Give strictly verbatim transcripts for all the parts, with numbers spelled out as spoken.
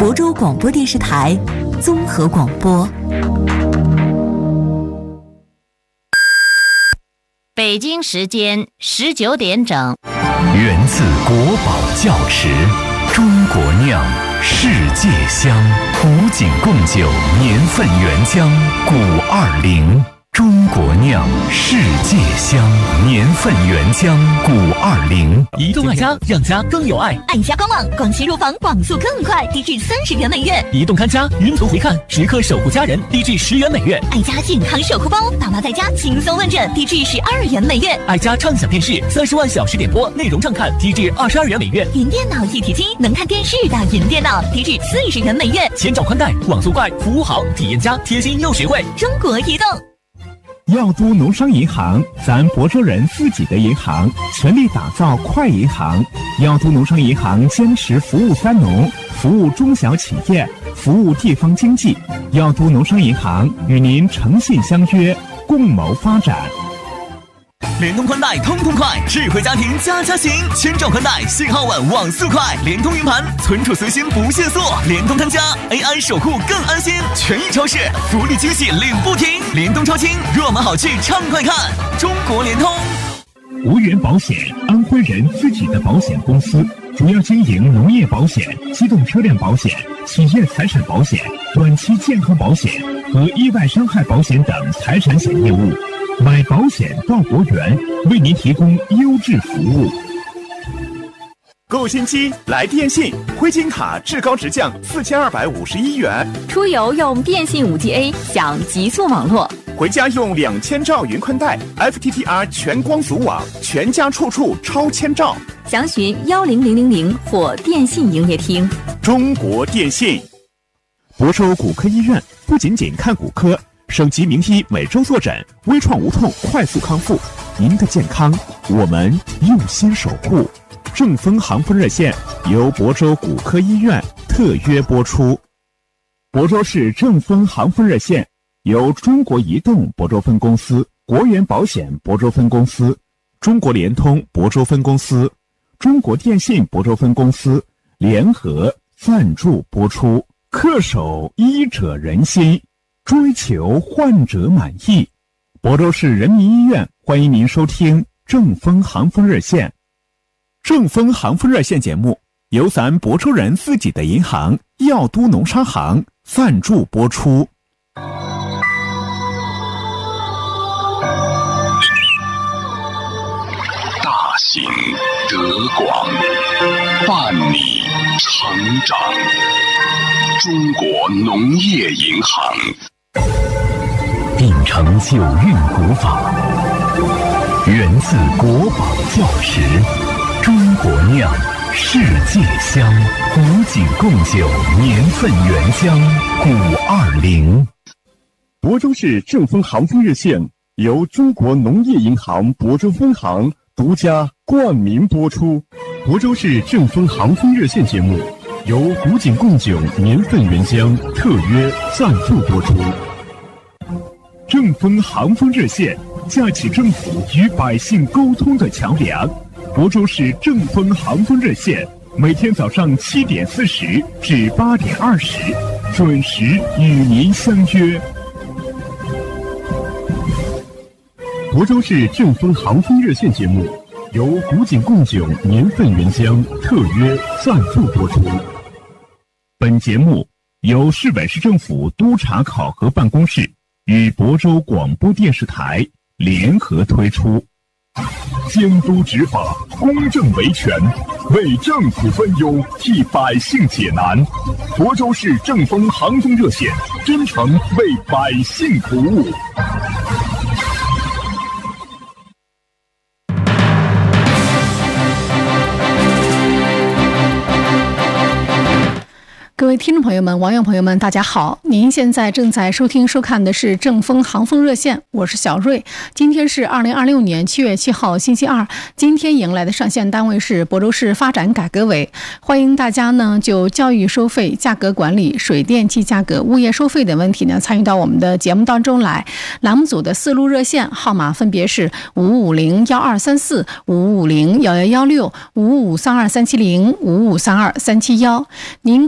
亳州广播电视台综合广播。 北京时间十九点整。 源自国宝窖池，中国酿，世界香。古井贡酒年份原浆古二零，中国酿，世界香，年份原浆古二零。 移动爱家，让家更有爱。 爱家官网，广西入房网速更快，低至三十元每月。 移动看家，云图回看，时刻守护家人，低至十元每月。 爱家健康守护包，爸妈在家轻松问诊，低至十二元每月。 爱家畅享电视，三十万小时点播，内容畅看，低至二十二元每月。 云电脑一体机，能看电视的云电脑，低至四十元每月。 千兆宽带，网速快，服务好，体验佳，贴心又实惠。 中国移动。 耀都农商银行，咱亳州人自己的银行，全力打造快银行。耀都农商银行坚持服务三农，服务中小企业，服务地方经济。耀都农商银行与您诚信相约，共谋发展。 联通宽带通通快，智慧家庭家家行，千兆宽带，信号稳，网速快，联通云盘，存储随心不限速，联通看家 A I 守护更安心，权益超市福利惊喜领不停，联通超轻，若买好去畅快看，中国联通。 无源保险，安徽人自己的保险公司，主要经营农业保险、机动车辆保险、企业财产保险、短期健康保险和意外伤害保险等财产险业务。买保险到国源，为您提供优质服务。 购新机来电信，灰金卡至高直降四千二百五十一元。 出游用电信 五 G A 享极速网络， 回家用两千兆云宽带 F T T R 全光阻网，全家处处超千兆。 详询幺零零零零或电信营业厅。 中国电信。 亳州骨科医院不仅仅看骨科，省级名医每周坐诊，微创无痛快速康复。您的健康，我们用心守护。正风航风热线由亳州骨科医院特约播出。亳州市正风航风热线由中国移动亳州分公司、国源保险亳州分公司、中国联通亳州分公司、中国电信亳州分公司联合赞助播出。恪守医者仁心，追求患者满意。亳州市人民医院欢迎您收听正风航风热线。正风航风热线节目由咱亳州人自己的银行耀都农商行赞助播出。 大行德广，伴你成长。中国农业银行秉承九韵古法，源自国宝窖池，中国酿，世界香。古井贡酒年份原浆古二零。 亳州市正风航风热线由中国农业银行亳州分行独家冠名播出。亳州市正风航风热线节目由古井贡酒年份原浆特约赞助播出。正风航风热线架起政府与百姓沟通的桥梁。亳州市正风航风热线每天早上七点四十至八点二十准时与您相约。亳州市正风航风热线节目由古井贡酒年份原浆特约赞助播出。本节目由市委市政府督查考核办公室与亳州广播电视台联合推出。监督执法，公正维权，为政府分忧，替百姓解难。亳州市正风航风热线真诚为百姓服务。 各位听众朋友们、网友朋友们，大家好！您现在正在收听、收看的是正风航风热线，我是小瑞。今天是二零二六年七月七号，星期二。今天迎来的上线单位是亳州市发展改革委，欢迎大家呢就教育收费、价格管理、水电气价格、物业收费等问题呢参与到我们的节目当中来。栏目组的四路热线号码分别是五五零幺二三四、五五零幺幺幺六、五五三二三七零、五五三二三七幺。您可以通过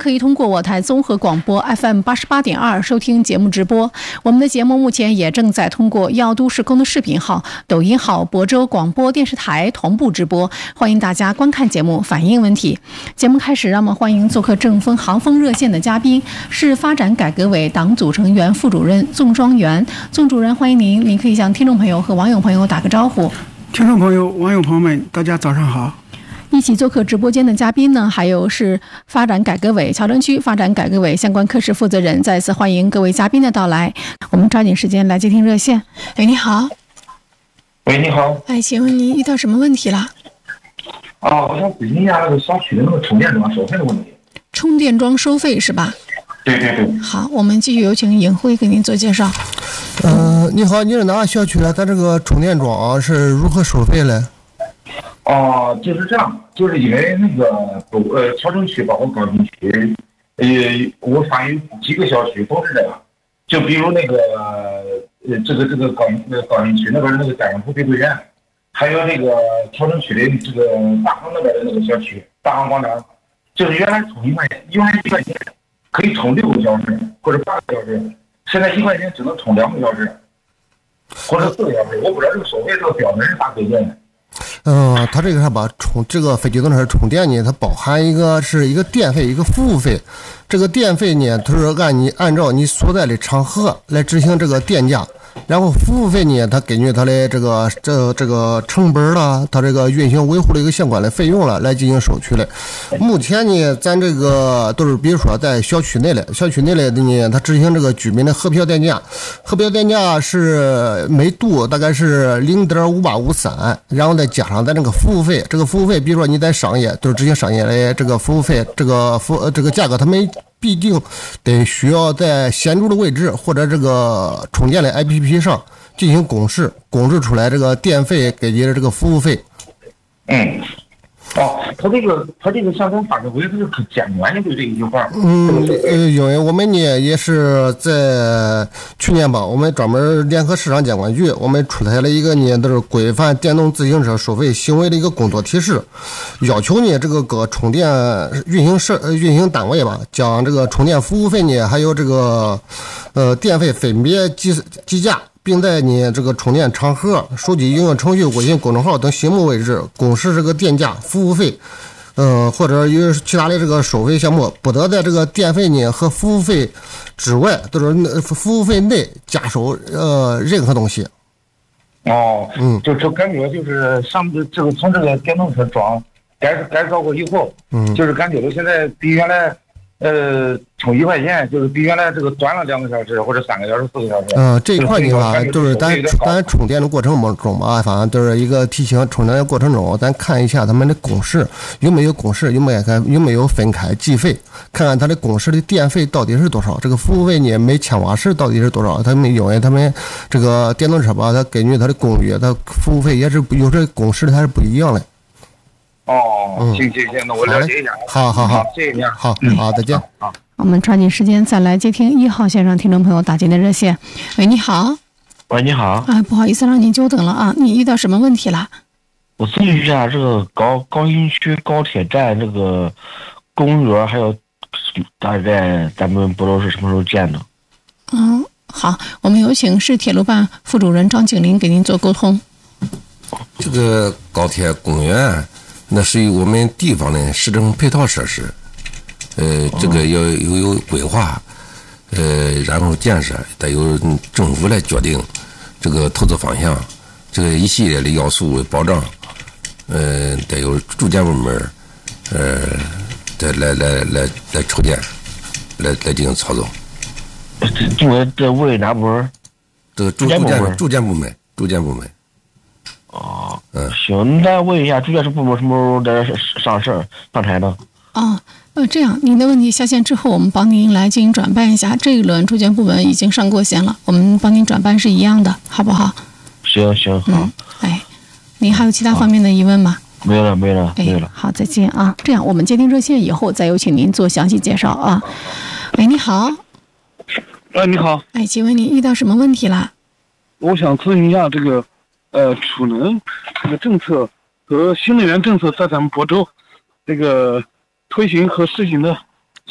过我台综合广播 F M 八十八点二收听节目直播。我们的节目目前也正在通过药都市公的视频号、抖音号、亳州广播电视台同步直播，欢迎大家观看节目，反映问题。节目开始，让我们欢迎做客正风航风热线的嘉宾是发展改革委党组成员、副主任宋庄元。宋主任，欢迎您，您可以向听众朋友和网友朋友打个招呼。 听众朋友、网友朋友们，大家早上好。 一起做客直播间的嘉宾呢，还有是发展改革委乔城区发展改革委相关科室负责人。再次欢迎各位嘉宾的到来，我们抓紧时间来接听热线。喂，你好。 喂，你好。 哎，请问您遇到什么问题了？ 啊，我想咨询一下那个小区的那个充电桩收费的问题。 充电桩收费是吧？ 对对对。 好，我们继续有请尹辉给您做介绍。 嗯、呃，你好，你是哪个小区的？咱这个充电桩是如何收费嘞？ 哦、呃，就是这样，就是因为那个呃，乔城区包括高新区，呃，我发现几个小区都是这样。就比如那个呃，这个这个高那个高新区那边那个家政服配对员，还有那个乔城区的这个大航那边的那个小区大航广场，就是原来充一块钱，原来一块钱可以充六个小时或者八个小时，现在一块钱只能充两个小时或者四个小时。我不知道这个收费这个标准是咋规定的。 嗯，它这个啥吧，充这个非机动车充电呢，它包含一个是一个电费，一个服务费。这个电费呢，它是按你按照你所在的场合来执行这个电价。然后服务费呢，它根据它的这个这这个成本啦，它这个运行维护的一个相关的费用了来进行收取的。目前呢，咱这个都是比如说在小区内的，小区内的呢，它执行这个居民的核票电价，核票电价是每度大概是零点五八五三，然后再加上咱这个服务费，这个服务费，比如说你在商业都是执行商业的这个服务费，这个服这个价格它没。必定得需要在显著的位置或者这个充电的 A P P 上进行公示，公示出来这个电费给你的这个服务费。 嗯，哦，他这个他这个像咱发改委他是可监管的对这一句话。 嗯，呃，因为我们呢也是在去年吧，我们专门联合市场监管局，我们出台了一个呢，都是规范电动自行车收费行为的一个工作提示，要求呢这个各充电运行社运行单位吧，将这个充电服务费呢，还有这个呃电费分别计计价。并在你这个充电场合、手机应用程序、微信公众号等醒目位置公示这个电价、服务费，呃，或者有其他的这个收费项目，不得在这个电费呢和服务费之外，都是服务费内加收呃任何东西。 哦，嗯，就就感觉就是上这个从这个电动车装改改造过以后，嗯，就是感觉到现在比原来。呃，充一块钱就是比原来这个短了两个小时或者三个小时、四个小时。嗯、呃，这一块的话，就是咱咱充电的过程中吧，反正就是一个提醒，充电的过程中，咱看一下他们的公示有没有公示，有没有有没有分开计费，看看它的公示的电费到底是多少，这个服务费呢每千瓦时到底是多少？他们因为他们这个电动车吧，它根据它的功率，它服务费也是有这公示的还是不一样的。哦，行行行，那我了解一下。好好好，谢谢你。好，好，再见。好， 我们抓紧时间再来接听一号线上听众朋友打进的热线。喂，你好。 喂，你好。 哎，不好意思让您久等了啊，你遇到什么问题了？ 我咨询一下这个高高新区高铁站这个公园，还有大概咱们不知道是什么时候建的。 嗯，好，我们有请市铁路办副主任张景林给您做沟通。 这个高铁公园。那是于我们地方的市政配套设施，呃，这个要有有规划，呃，然后建设得由政府来决定这个投资方向，这个一系列的要素保障，呃，得由住建部门，呃，再来来来来筹建，来来进行操作。 这个这为哪部门？ 这个住建住建部门，住建部门。 哦，嗯，行，那问一下，住建部门什么时候在上市上台呢？ 哦，呃，这样，您的问题下线之后，我们帮您来进行转办一下。这一轮住建部门已经上过线了，我们帮您转办是一样的，好不好？ 行行好。 嗯，哎，您还有其他方面的疑问吗？ 没了，没了，没了。 好，再见啊。这样，我们接听热线以后，再有请您做详细介绍啊。喂，你好。 哎，你好。 哎，请问您遇到什么问题啦？ 我想咨询一下这个。呃，储能这个政策和新能源政策在咱们亳州这个推行和实行的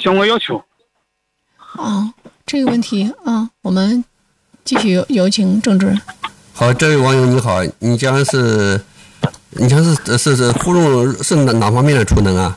相关要求。 哦，这个问题啊，我们继续有有请郑主任。 好，这位网友你好，你讲是，你讲是是是芙蓉是哪哪方面的储能啊？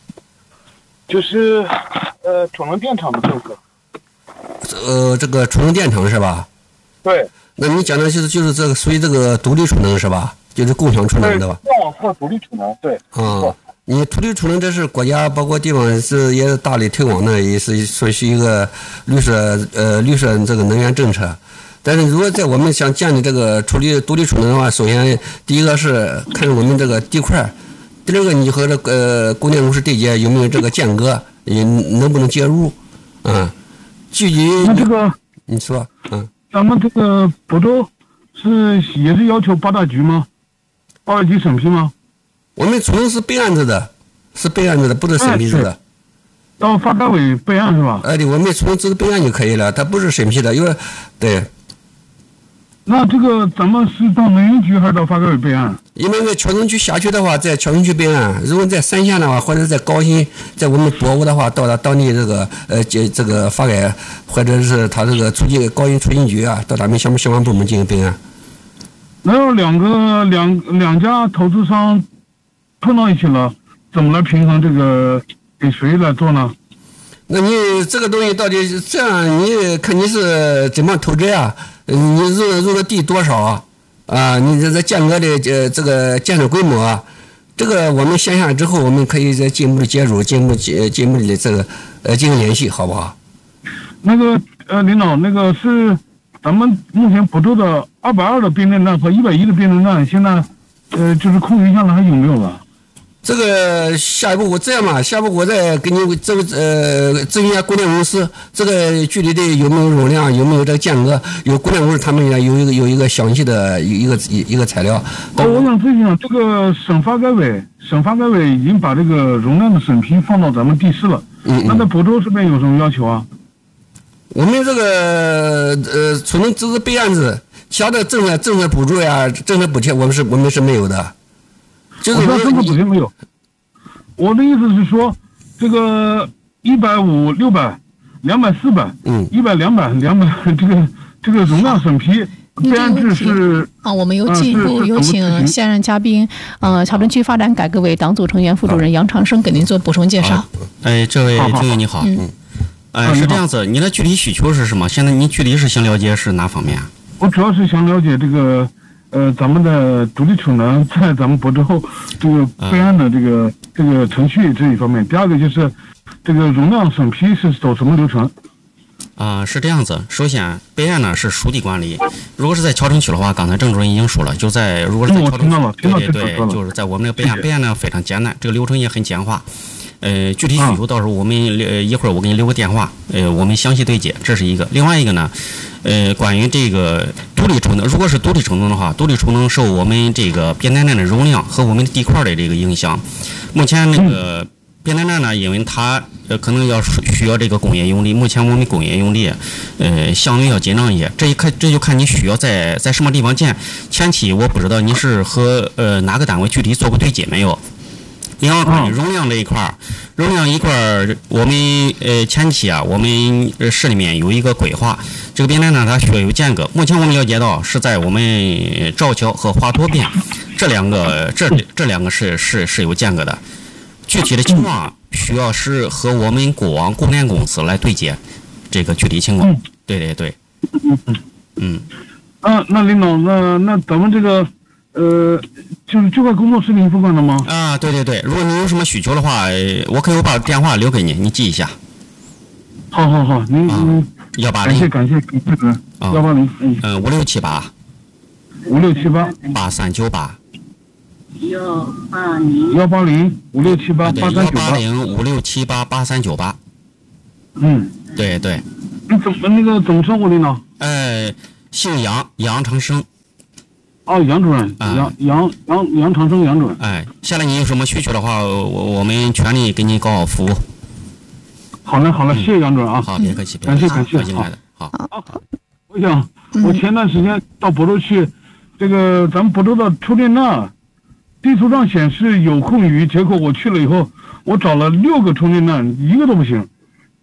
就是呃储能电厂的政策。 呃，这个储能电厂是吧？ 对。 那你讲的就是就是这个属于这个独立储能是吧？就是共享储能的吧？ 电网和独立储能，对。 啊、嗯，你独立储能这是国家包括地方是也大力推广的，也是属于一个绿色呃绿色这个能源政策。但是如果在我们想建立这个处理独立储能的话，首先第一个是看我们这个地块，第二个你和这个呃供电公司对接有没有这个间隔，也能不能介入？嗯，具体那这个你说，嗯， 咱们这个亳州是也是要求八大局吗？八大局审批吗？ 我们储能是备案制的，是备案制的，不是审批制的。 到发改委备案是吧？ 哎，对，我们储能只是备案就可以了，它不是审批的，因为对。 那这个咱们是到能源局还是到发改委备案？ 因为在谯城区辖区的话，在谯城区备案；如果在三县的话，或者在高新，在我们博物的话，到达当地这个呃这这个发改或者是他这个促进高新促进局啊，到咱们相相关部门进行备案。 那要两个两两家投资商碰到一起了，怎么来平衡这个？给谁来做呢？ 那你这个东西到底是这样？你看你是怎么投资呀？你入入的地多少啊？啊，你这这间隔的呃这个建设规模啊，这个我们线下之后，我们可以再进一步的介入，进一步进进一步的这个呃进行联系，好不好？ 那个呃，领导，那个是咱们目前亳州的二百二的变电站和一百一的变电站，现在呃就是空余下来还有没有了？ 这个下一步我这样嘛，下一步我再给你这个呃咨询一下供电公司，这个具体的有没有容量，有没有这个间隔，有供电公司他们也有一个有一个详细的一个一个材料。 哦，我想咨询下，这个省发改委，省发改委已经把这个容量的审批放到咱们地市了。嗯, 嗯。那在亳州这边有什么要求啊？ 我们这个呃储能只是备案制，其他的政策政策补助呀、政策补贴，我们是我们是没有的。就是我说政策补贴没有，我的意思是说，这个一百五、六百、两百、四百，嗯，一百、两百、两百，这个这个容量审批备案制是啊，我们有进一步有请现任嘉宾，呃，谯城区发展改革委党组成员、副主任杨长生给您做补充介绍。 哎，这位听友你好，嗯，哎，是这样子，你的具体需求是什么？现在你具体是想了解是哪方面？ 我主要是想了解这个。呃，咱们的独立储能在咱们亳州这个备案的这个、嗯、这个程序这一方面，第二个就是这个容量审批是走什么流程？ 啊、呃，是这样子。首先，备案呢是属地管理。如果是在谯城区的话，刚才郑主任已经说了，就在如果是在谯城区，对对对，就是在我们的备案，备案呢非常简单，这个流程也很简化。呃，具体需求到时候我们呃一会儿我给你留个电话，呃，我们详细对接，这是一个。另外一个呢，呃，关于这个独立储能，如果是独立储能的话，独立储能受我们这个变电站的容量和我们地块的这个影响。目前那个变电站呢，因为它呃可能要需要这个工业用地，目前我们工业用地呃相对要紧张一些，这一看这就看你需要在在什么地方建。前期我不知道你是和呃哪个单位具体做过对接没有。另外关于容量这一块儿，容量一块儿，我们呃前期啊，我们市里面有一个规划，这个变电站它需要有间隔。目前我们了解到是在我们赵桥和华佗边这两个，这这两个是是是有间隔的。具体的情况需要是和我们国网供电公司来对接这个具体情况。对对对，嗯， 啊，那领导，那那咱们这个。呃，就是这块工作是您负责的吗？ 啊，对对对，如果你有什么需求的话，我可以把电话留给你，你记一下。 好好好，您您幺八零， 感谢感谢感谢，幺八零，嗯嗯，五六七八， 五六七八， 八三九八， 幺八零，幺八零五六七八八三九八， 幺八零五六七八八三九八。 嗯， 对对。 你怎么那个怎么称呼领导？ 呃，姓杨，杨长生。 哦，杨主任，杨杨杨杨长生杨主任。 哎，下来你有什么需求的话，我我们全力给你搞好服务。 好嘞，好嘞，谢谢杨主任啊。 好，别客气， 感谢感谢。 进来的，好。 我想，我前段时间到亳州去，这个咱们亳州的充电站，地图上显示有空余，结果我去了以后，我找了六个充电站，一个都不行。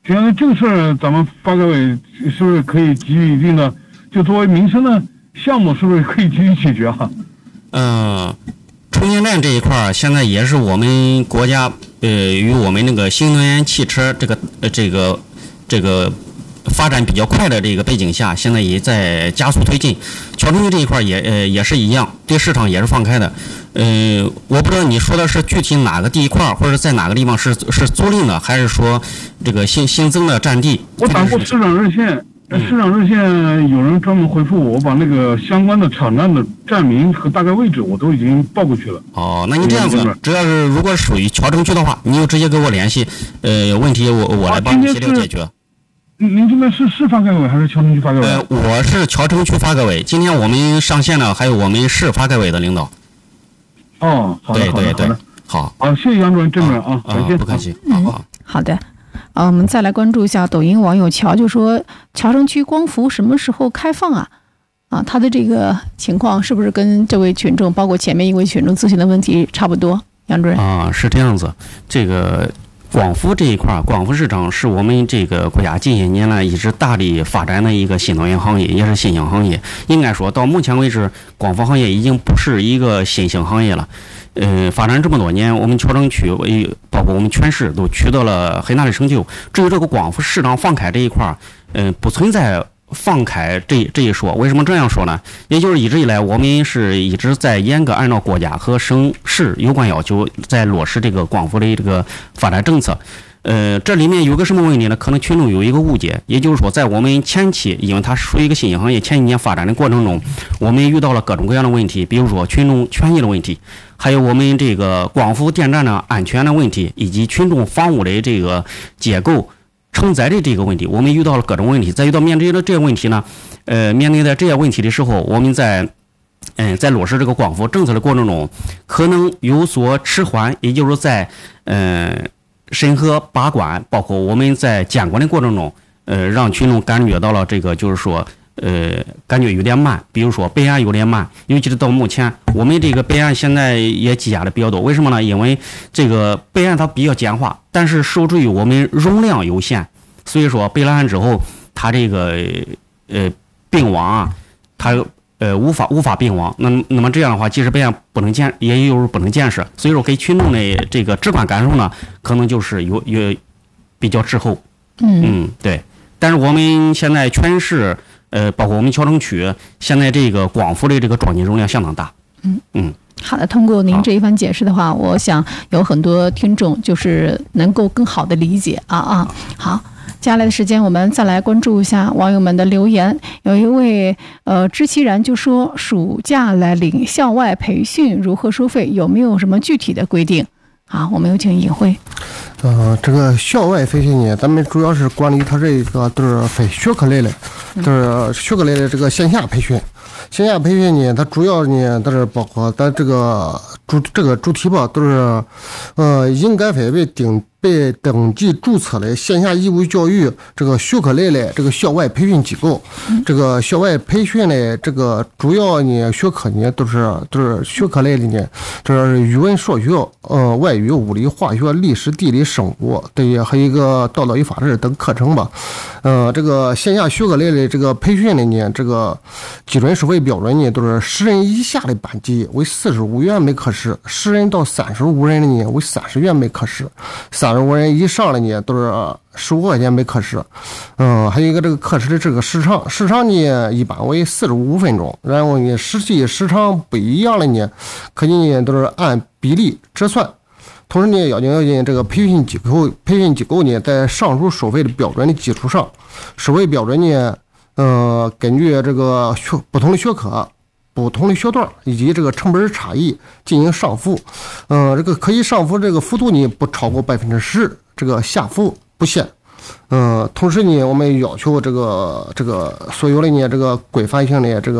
行，那这个事儿咱们发改委是不是可以给予一定的，就作为民生的项目，是不是可以给予解决啊？ 嗯、呃，充电站这一块儿现在也是我们国家呃与我们那个新能源汽车这个呃这个这个发展比较快的这个背景下，现在也在加速推进。桥中区这一块也呃也是一样，对市场也是放开的。呃，我不知道你说的是具体哪个地块，或者在哪个地方是是租赁的，还是说这个新新增的占地？ 我打过市场热线，市场热线有人专门回复我，我把那个相关的场站的站名和大概位置我都已经报过去了。 哦，那你这样子，只要是如果属于桥中区的话，你就直接跟我联系，呃，问题我我来帮你协调解决。 啊、您这边是市发改委还是桥中区发改委？ 呃，我是桥中区发改委。今天我们上线了，还有我们市发改委的领导。 哦，好的， 对对对， 好，好，谢谢杨主任，郑主任啊，感谢， 不客气， 嗯，好的，啊，我们再来关注一下抖音网友乔，就说桥城区光伏什么时候开放啊？啊，他的这个情况是不是跟这位群众，包括前面一位群众咨询的问题差不多？杨主任啊，是这样子，这个。广伏这一块，广伏市场是我们这个国家近些年来一直大力发展的一个新能源行业，也是新兴行业。应该说到目前为止，广伏行业已经不是一个新兴行业了。呃，发展这么多年，我们桥城区包括我们全市都取得了很大的成就。至于这个广伏市场放开这一块，嗯、呃，不存在放开这这一说。为什么这样说呢？也就是一直以来，我们是一直在严格按照国家和省市有关要求，在落实这个广伏的这个发展政策。呃，这里面有个什么问题呢？可能群众有一个误解，也就是说，在我们前期，因为它属于一个新兴行业，前几年发展的过程中，我们遇到了各种各样的问题，比如说群众权益的问题，还有我们这个广伏电站的安全的问题，以及群众房屋的这个结构承载的这个问题，我们遇到了各种问题。在遇到面对的这些问题呢，呃，面对的这些问题的时候，我们在嗯、呃，在落实这个广伏政策的过程中，可能有所迟缓，也就是在嗯。呃审核把关，包括我们在监管的过程中，呃，让群众感觉到了这个，就是说，呃，感觉有点慢。比如说备案有点慢，尤其是到目前，我们这个备案现在也积压的比较多。为什么呢？因为这个备案它比较简化，但是受制于我们容量有限，所以说备了案之后，它这个呃并网啊，它。呃，无法无法并网，那那么这样的话，即使备案不能建，也有不能建设，所以说给群众的这个直观感受呢，可能就是有有比较滞后。 嗯嗯，对。但是我们现在全市，呃，包括我们桥城区，现在这个广伏的这个装机容量相当大。 嗯嗯。 好的，通过您这一番解释的话，我想有很多听众就是能够更好的理解啊啊。好。接下来的时间，我们再来关注一下网友们的留言。有一位呃知其然就说，暑假来临，校外培训如何收费？有没有什么具体的规定？好，我们有请尹慧。 呃，这个校外培训呢，咱们主要是管理它这个都是非学科类的，都是学科类的这个线下培训。线下培训呢，它主要呢都是包括咱这个主这个主题吧，都是呃应该费为顶。被登记注册的线下义务教育这个学科类的这个校外培训机构，这个校外培训的这个主要呢学科呢都是都是学科类的呢，这是语文、数学、呃外语、物理、化学、历史、地理、生物，对，还有一个道德与法治等课程吧。呃，这个线下学科类的这个培训的呢，这个基准收费标准呢都是十人以下的班级为四十五元每课时，十人到三十五人的呢为三十元每课时，三十五人以上的呢都是十五块钱每课时。嗯，还有一个这个课时的这个时长，时长呢一般为四十五分钟，然后呢实际时长不一样的呢，肯定呢都是按比例折算。同时呢，要求这个培训机构培训机构呢，在上述收费的标准的基础上，收费标准呢，呃，根据这个学不同的学科、不同的学段以及这个成本差异进行上浮。呃，这个可以上浮这个幅度呢，不超过百分之十，这个下浮不限。呃，同时呢，我们要求这个这个所有的呢，这个规范性的这个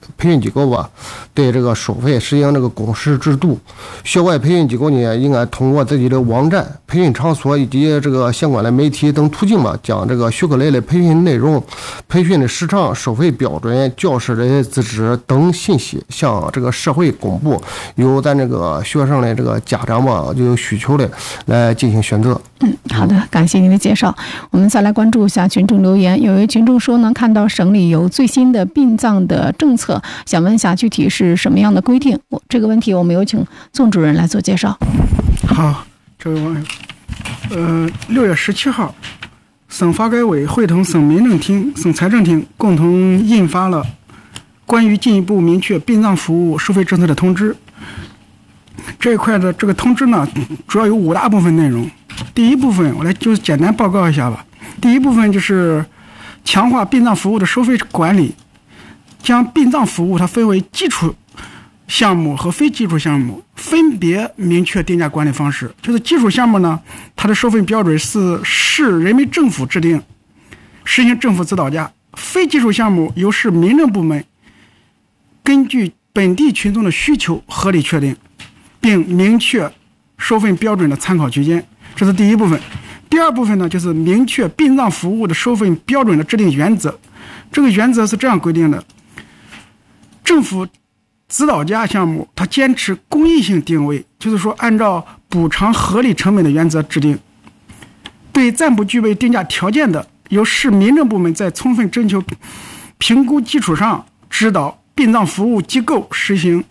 培训机构吧，对这个收费实行这个公示制度。校外培训机构呢，应该通过自己的网站、培训场所以及这个相关的媒体等途径吧，将这个学科类的培训内容、培训的时长、收费标准、教师的资质等信息向这个社会公布，由咱这个学生的这个家长吧，就有需求的来进行选择。 嗯，好的，感谢您的介绍。我们再来关注一下群众留言。有位群众说呢，看到省里有最新的殡葬的政策，想问一下具体是什么样的规定？我这个问题我们有请宋主任来做介绍。 好，这位网友，呃，六月十七号，省发改委会同省民政厅、省财政厅共同印发了关于进一步明确殡葬服务收费政策的通知。这一块的这个通知呢，主要有五大部分内容。第一部分，我来就简单报告一下吧。第一部分就是强化殡葬服务的收费管理，将殡葬服务它分为基础项目和非基础项目，分别明确定价管理方式。就是基础项目呢，它的收费标准是市人民政府制定，实行政府指导价；非基础项目由市民政部门根据本地群众的需求合理确定，并明确收费标准的参考区间。这是第一部分。第二部分呢，就是明确殡葬服务的收费标准的制定原则。这个原则是这样规定的：政府指导价项目它坚持公益性定位，就是说按照补偿合理成本的原则制定。对暂不具备定价条件的，由市民政部门在充分征求评估基础上，指导殡葬服务机构实行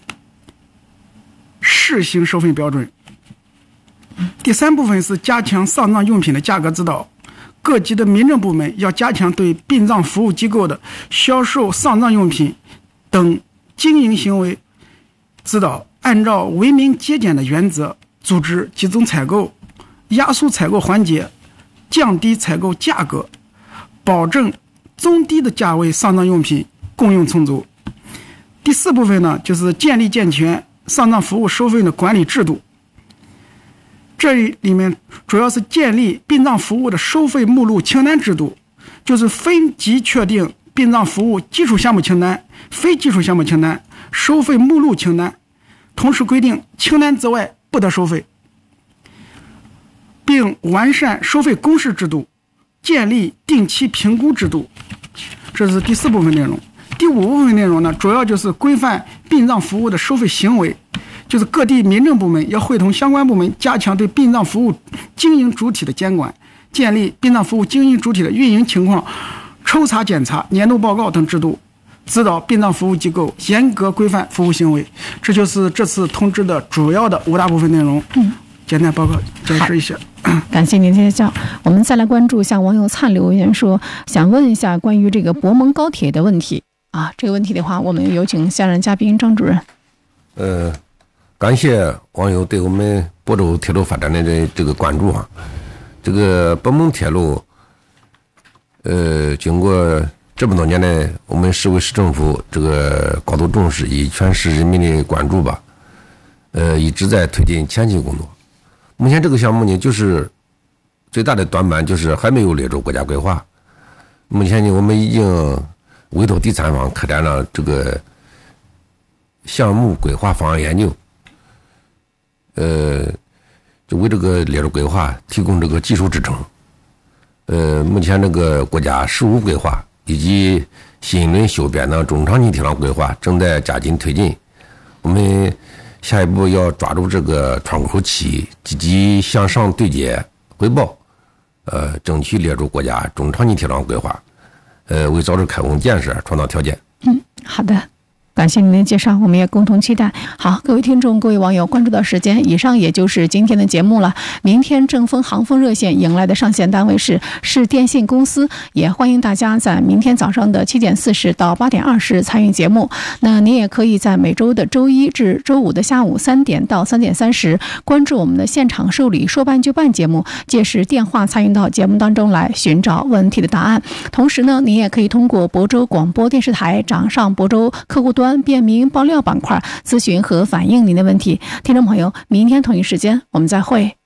试行收费标准。第三部分是加强丧葬用品的价格指导，各级的民政部门要加强对殡葬服务机构的销售丧葬用品等经营行为指导，按照为民节俭的原则，组织集中采购，压缩采购环节，降低采购价格，保证中低的价位丧葬用品供应充足。第四部分呢，就是建立健全丧葬服务收费的管理制度。这里面主要是建立殡葬服务的收费目录清单制度，就是分级确定殡葬服务基础项目清单、非基础项目清单、收费目录清单，同时规定清单之外不得收费，并完善收费公示制度，建立定期评估制度。这是第四部分内容。第五部分内容呢，主要就是规范殡葬服务的收费行为，就是各地民政部门要会同相关部门加强对殡葬服务经营主体的监管，建立殡葬服务经营主体的运营情况抽查检查、年度报告等制度，指导殡葬服务机构严格规范服务行为。这就是这次通知的主要的五大部分内容。嗯，简单报告解释一下。 感谢您的介绍。我们再来关注一下网友灿留言说，想问一下关于这个博蒙高铁的问题啊。这个问题的话，我们有请下任嘉宾张主任。 呃。感谢网友对我们亳州铁路发展的这这个关注啊！这个博蒙铁路，呃，经过这么多年来，我们市委市政府这个高度重视，以全市人民的关注吧，呃，一直在推进前期工作。目前这个项目呢，就是最大的短板就是还没有列入国家规划。目前呢，我们已经委托第三方开展了这个项目规划方案研究。呃，就为这个列入规划提供这个技术支撑。呃，目前这个国家实务规划以及新一轮修编的中长期铁路规划正在加紧推进。我们下一步要抓住这个窗口期，积极向上对接汇报，呃，争取列入国家中长期铁路规划，呃，为早日开工建设创造条件。 嗯，好的。感谢您的介绍，我们也共同期待。好，各位听众、各位网友，关注到时间，以上也就是今天的节目了。明天正风航风热线迎来的上线单位是市电信公司，也欢迎大家在明天早上的七点四十到八点二十参与节目。那您也可以在每周的周一至周五的下午三点到三点三十关注我们的现场受理说办就办节目，届时电话参与到节目当中来寻找问题的答案。同时呢，您也可以通过亳州广播电视台掌上亳州客户端便民爆料板块咨询和反映您的问题。听众朋友，明天同一时间我们再会。